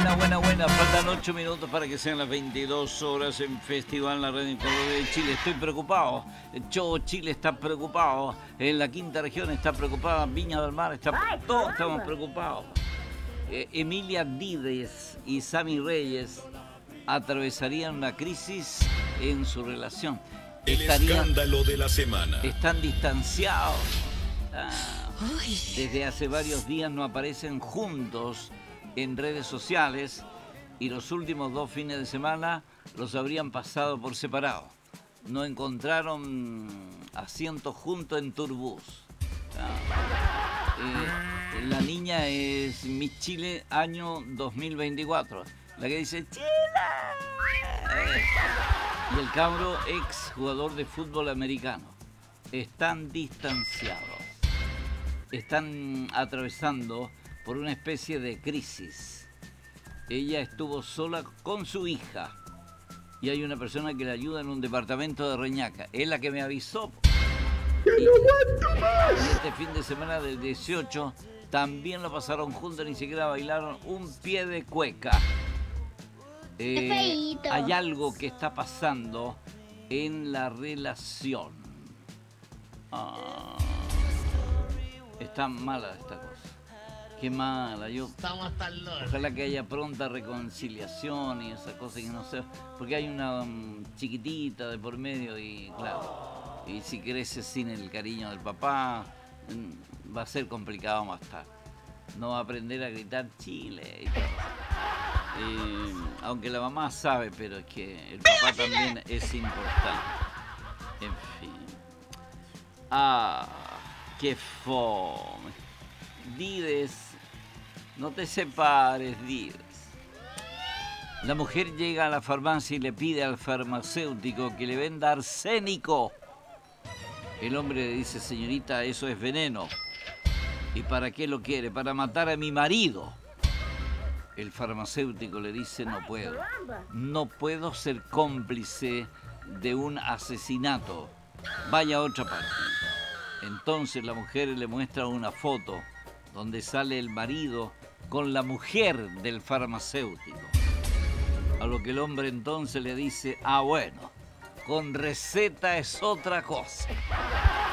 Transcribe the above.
buena. Faltan 8 minutos para que sean las 22 horas en Festival La Radio Color de Chile. Estoy preocupado. Todo Chile está preocupado. En la quinta región está preocupada. Viña del Mar está... Todos estamos preocupados. Emilia Díez y Sammy Reyes atravesarían una crisis en su relación. El escándalo de la semana. Están distanciados. Desde hace varios días no aparecen juntos en redes sociales y los últimos 2 fines de semana los habrían pasado por separado. No encontraron asientos juntos en Turbús. La niña es Miss Chile año 2024, la que dice ¡Chile! Y el cabro, ex jugador de fútbol americano. Están distanciados. Están atravesando por una especie de crisis. Ella estuvo sola con su hija y hay una persona que le ayuda en un departamento de Reñaca. Es la que me avisó. Y este fin de semana del 18 también lo pasaron juntos, ni siquiera bailaron un pie de cueca. Hay algo que está pasando en la relación. Está mala esta cosa. Qué mala. Estamos hasta el loro. Ojalá que haya pronta reconciliación y esas cosas que no sé. Porque hay una chiquitita de por medio y claro. Y si crece sin el cariño del papá, va a ser complicado más tarde. No va a aprender a gritar Chile y todo. Aunque la mamá sabe, pero es que el papá también es importante. En fin. Qué fome. Dides, no te separes, Dides. La mujer llega a la farmacia y le pide al farmacéutico que le venda arsénico. El hombre le dice, señorita, eso es veneno. ¿Y para qué lo quiere? Para matar a mi marido. El farmacéutico le dice, no puedo ser cómplice de un asesinato. Vaya a otra parte. Entonces la mujer le muestra una foto donde sale el marido con la mujer del farmacéutico. A lo que el hombre entonces le dice, bueno, con receta es otra cosa.